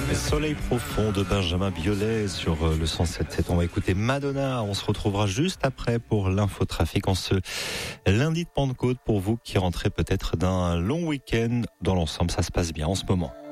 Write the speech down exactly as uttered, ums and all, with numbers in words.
Soleil profond de Benjamin Biolay sur le cent sept sept. On va écouter Madonna. On se retrouvera juste après pour l'infotrafic en ce lundi de Pentecôte pour vous qui rentrez peut-être d'un long week-end. Dans l'ensemble, ça se passe bien en ce moment.